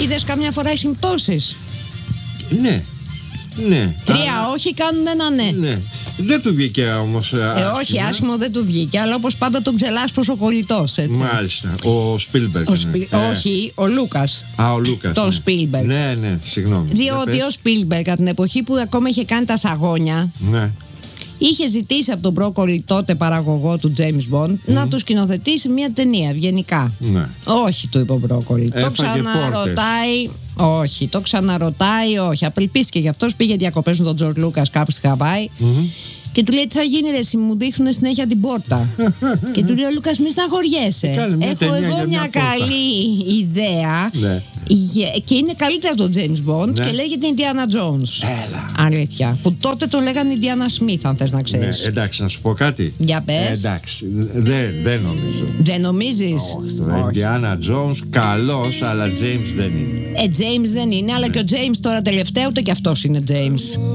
Είδες καμιά φορά οι συμπτώσεις? Ναι. Ναι. 3 όχι κάνουν ένα ναι. Ναι. Δεν του βγήκε όμως άσχημα. Όχι, άσχημο δεν του βγήκε, αλλά όπως πάντα τον ξελάσπος ο κολλητός, έτσι. Μάλιστα. Ο Σπίλμπεργκ. Όχι, ο Λούκας. Α, ο Λούκας. Τον Σπίλμπεργκ. Ναι, ναι, συγγνώμη. Διότι ο Σπίλμπεργκ, από την εποχή που ακόμα είχε κάνει τα σαγόνια, Ναι. είχε ζητήσει από τον Μπρόκολι, τότε παραγωγό του James Bond, να του σκηνοθετήσει μια ταινία ευγενικά. Ναι. Όχι, του είπε ο Μπρόκολι. Το Έφαγε ξαναρωτάει. Όχι, το ξαναρωτάει, όχι. Απελπίστηκε γι' αυτό, πήγε διακοπές με τον Τζορτ Λούκας κάπου στη Χαβάη. Και του λέει: τι θα γίνει, ρε, εσύ μου δείχνουν συνέχεια την πόρτα. Και του λέει ο Λούκας: μη στεναχωριέσαι. Έχω εγώ μια καλή ιδέα. Ναι. Και είναι καλύτερα από τον James Bond, Ναι. και λέγεται Indiana Jones. Έλα. Αλήθεια. Που τότε το λέγανε Indiana Smith, αν θες να Ναι, ξέρεις. εντάξει, να σου πω κάτι. Για πες. Εντάξει, δεν νομίζω. Δεν νομίζεις? Όχι, το Indiana Jones καλός, αλλά James δεν είναι. James δεν είναι, αλλά και ο James τώρα τελευταίο ούτε κι αυτός είναι James.